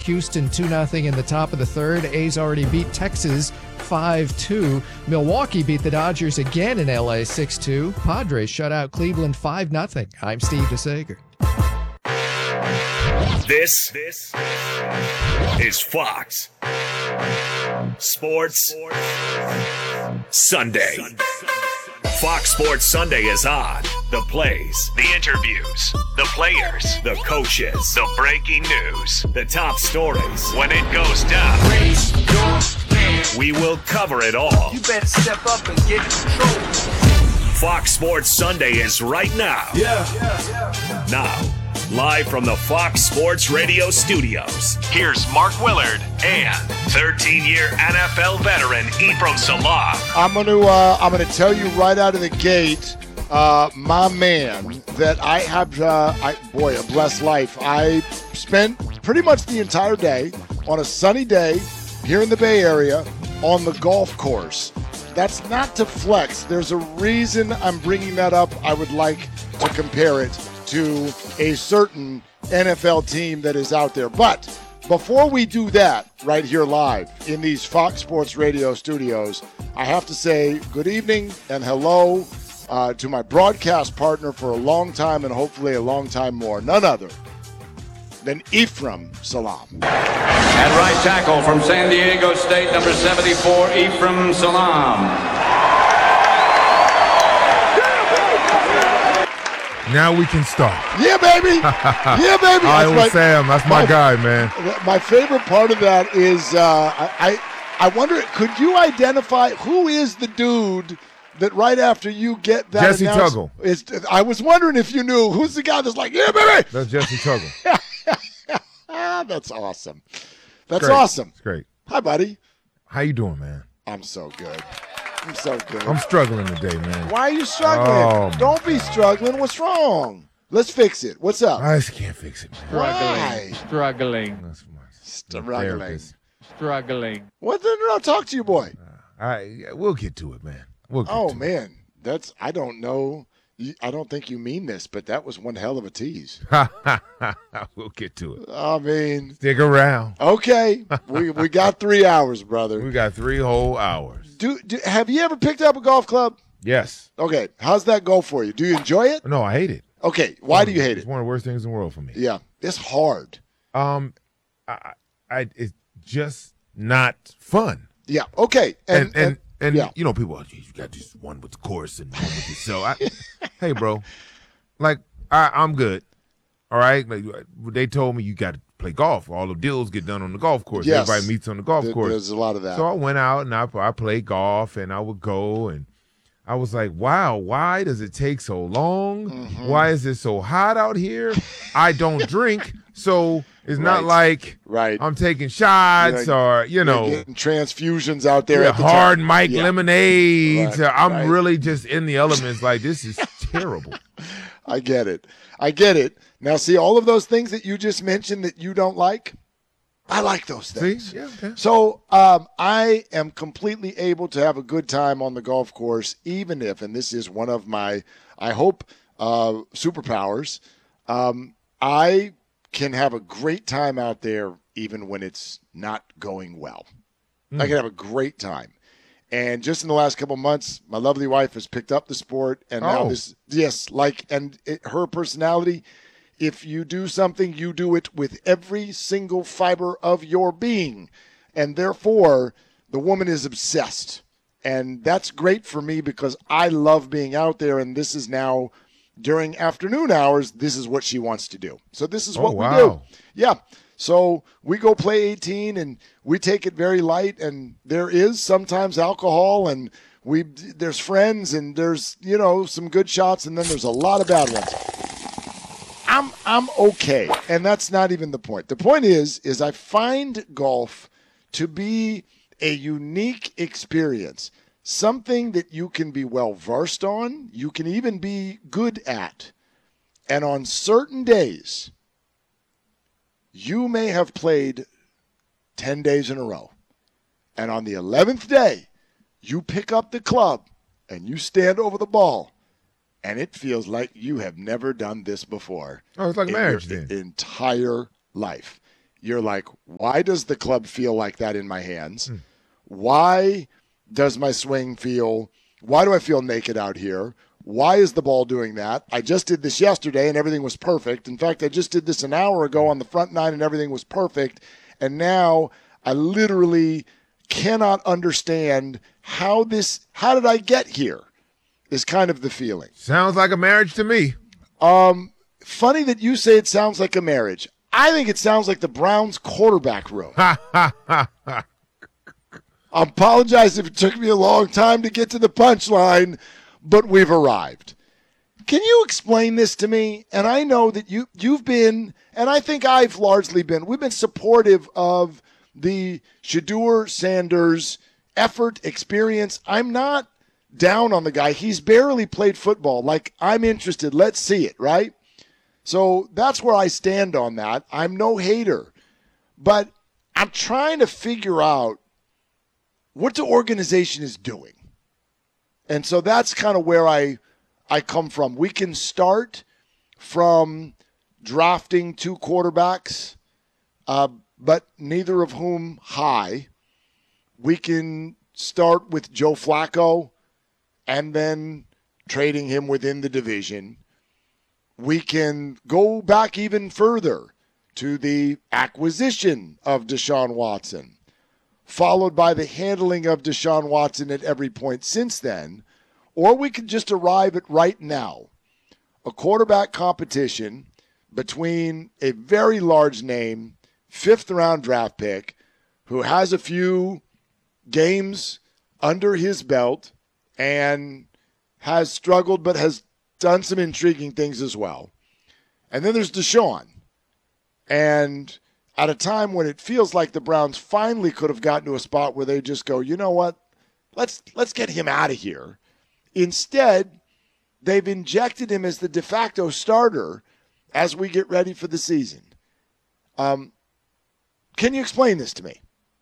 Houston 2-0 in the top of the third. A's already beat Texas 5-2. Milwaukee beat the Dodgers again in L.A. 6-2. Padres shut out Cleveland 5-0. I'm Steve DeSager. This is Fox Sports Sunday. Fox Sports Sunday is on. The plays, the interviews, the players, the coaches, the breaking news, the top stories. When it goes down, we will cover it all. You better step up and get in control. Fox Sports Sunday is right now. Now, live from the Fox Sports Radio studios, here's Mark Willard and 13-year NFL veteran Ephraim Salaam. I'm gonna tell you right out of the gate, my man, that I have, a blessed life. I spent pretty much the entire day on a sunny day here in the Bay Area on the golf course. That's not to flex. There's a reason I'm bringing that up. I would like to compare it to a certain NFL team that is out there. But before we do that right here live in these Fox Sports Radio studios, I have to say good evening and hello to my broadcast partner for a long time and hopefully a long time more. None other than Ephraim Salaam. At right tackle from San Diego State, number 74, Ephraim Salaam. Now we can start. Yeah, baby. Yeah, baby. Iowa Sam, that's my guy, man. My favorite part of that is I wonder, could you identify who is the dude that right after you get that Jesse Tuggle. I was wondering if you knew who's the guy that's like, yeah, baby. That's Jesse Tuggle. That's awesome. That's great. awesome. It's great. Hi, buddy. How you doing, man? I'm so good. I'm so good. I'm struggling today, man. Why are you struggling? Don't be struggling. What's wrong? Let's fix it. What's up? I just can't fix it, man. Why? Struggling. That's my Struggling. therapist. Struggling. What? No, talk to your boy. We'll get to it, man. We'll get to it. Man. I don't know. I don't think you mean this, but that was one hell of a tease. We'll get to it. I mean, Stick around. okay. we got 3 hours, brother. We got 3 whole hours. Have you ever picked up a golf club? Yes. Okay. How's that go for you? Do you enjoy it? No, I hate it. Okay. Why do you hate It's it? one of the worst things in the world for me. Yeah. It's hard. It's just not fun. Yeah. Okay. And yeah. you know, people are, you got this one with the course and one with yourself. Hey, bro, like I'm good. All right. Like, they told me you got to play golf. All the deals get done on the golf course. Yes. Everybody meets on the golf course. There's a lot of that. So I went out and I played golf and I would go and I was like, wow, why does it take so long? Mm-hmm. Why is it so hot out here? I don't drink, so it's not like I'm taking shots or, you know. You're getting transfusions out there. Yeah, at the hard time. Mike Yeah. lemonade. Right, I'm really just in the elements like, this is terrible. I get it. Now, see, all of those things that you just mentioned that you don't like, I like those things. See? Yeah, okay. So I am completely able to have a good time on the golf course, even if, and this is one of my, I hope, superpowers, I can have a great time out there even when it's not going well. I can have a great time. And just in the last couple months, my lovely wife has picked up the sport, and now her personality, if you do something, you do it with every single fiber of your being. And therefore, the woman is obsessed. And that's great for me because I love being out there, and this is now, during afternoon hours, this is what she wants to do. So this is what we do. Yeah. So we go play 18, and we take it very light, and there is sometimes alcohol, and there's friends, and there's, some good shots, and then there's a lot of bad ones. I'm okay, and that's not even the point. The point is I find golf to be a unique experience, something that you can be well versed on, you can even be good at. And on certain days, you may have played 10 days in a row. And on the 11th day, you pick up the club and you stand over the ball. And it feels like you have never done this before. Oh, it's like marriage your then. Entire life. you're like, why does the club feel like that in my hands? Why does my swing feel, why do I feel naked out here? Why is the ball doing that? I just did this yesterday and everything was perfect. In fact, I just did this an hour ago on the front nine and everything was perfect. And now I literally cannot understand how did I get here is kind of the feeling. Sounds like a marriage to me. Funny that you say it sounds like a marriage. I think it sounds like the Browns quarterback room. I apologize if it took me a long time to get to the punchline, but we've arrived. Can you explain this to me? And I know that you've been, and I think I've largely been, we've been supportive of the Shedeur Sanders effort, experience. I'm not down on the guy. He's barely played football. Like, I'm interested. Let's see it, right? So that's where I stand on that. I'm no hater. But I'm trying to figure out what the organization is doing. And so that's kind of where I come from. We can start from drafting 2 quarterbacks, but neither of whom high. We can start with Joe Flacco and then trading him within the division. We can go back even further to the acquisition of Deshaun Watson, followed by the handling of Deshaun Watson at every point since then. Or we could just arrive at right now, a quarterback competition between a very large name, 5th-round draft pick, who has a few games under his belt and has struggled but has done some intriguing things as well. And then there's Deshaun. And at a time when it feels like the Browns finally could have gotten to a spot where they just go, you know what, let's get him out of here. Instead, they've injected him as the de facto starter as we get ready for the season. Can you explain this to me?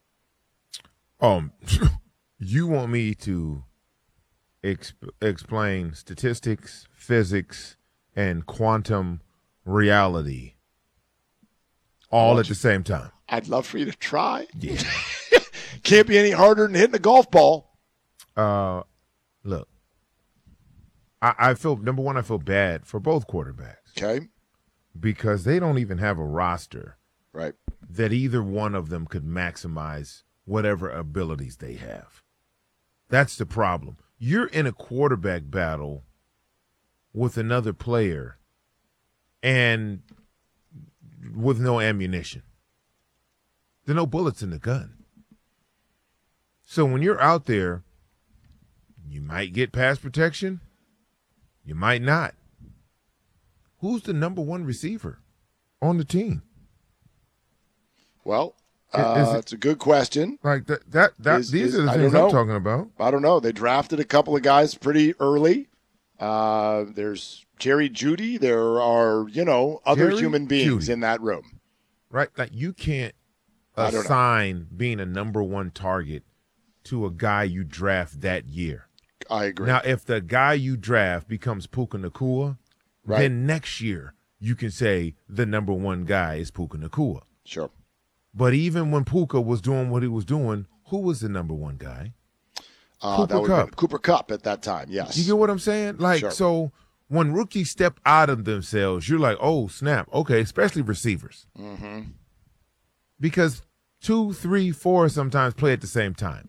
You want me to explain statistics, physics, and quantum reality all at the same time? I'd love for you to try. Yeah. Can't be any harder than hitting a golf ball. Look, I feel, number one, I feel bad for both quarterbacks. Okay. Because they don't even have a roster Right. that either one of them could maximize whatever abilities they have. That's the problem. You're in a quarterback battle with another player and with no ammunition. There are no bullets in the gun. So when you're out there, you might get pass protection. You might not. Who's the number one receiver on the team? Well, it's a good question. Like these are the things I'm talking about. I don't know. They drafted a couple of guys pretty early. There's Jerry Jeudy. There are, other Jerry human beings Jeudy. in that room. Right? Like you can't I don't know. assign being a number one target to a guy you draft that year. I agree. Now, if the guy you draft becomes Puka Nacua, Right. then next year you can say the number one guy is Puka Nacua. Sure. But even when Puka was doing what he was doing, who was the number one guy? That would have been Cooper Kupp at that time, yes. You get what I'm saying? Like, Sure. So when rookies step out of themselves, you're like, oh, snap. Okay, especially receivers. Mm-hmm. Because 2, 3, 4 sometimes play at the same time.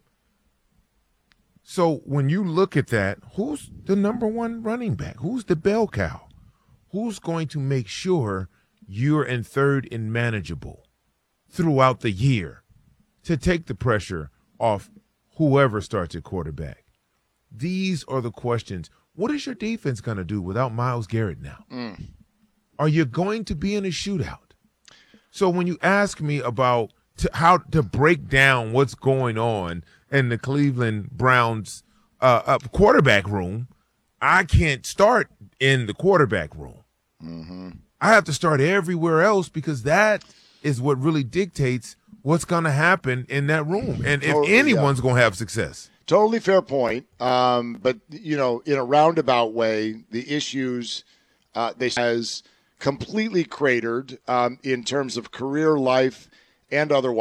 So when you look at that, who's the number one running back? Who's the bell cow? Who's going to make sure you're in third and manageable throughout the year to take the pressure off whoever starts at quarterback? These are the questions. What is your defense going to do without Myles Garrett now? Are you going to be in a shootout? So when you ask me about how to break down what's going on in the Cleveland Browns quarterback room, I can't start in the quarterback room. Mm-hmm. I have to start everywhere else because that is what really dictates what's going to happen in that room and if Totally, anyone's going to have success. Totally fair point. But, in a roundabout way, the issues they as completely cratered in terms of career life and otherwise.